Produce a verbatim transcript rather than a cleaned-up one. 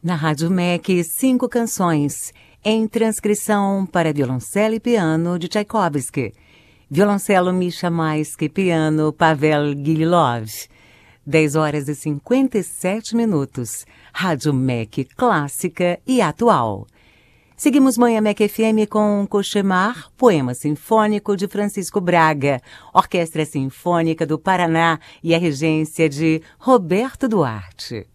Na Rádio M E C, cinco canções, em transcrição para violoncelo e piano de Tchaikovsky. Violoncelo Misha Maisky, piano Pavel Gililov. dez horas e cinquenta e sete minutos. Rádio M E C clássica e atual. Seguimos Manhã M E C F M com Cauchemar, poema sinfônico de Francisco Braga, Orquestra Sinfônica do Paraná e a regência de Roberto Duarte.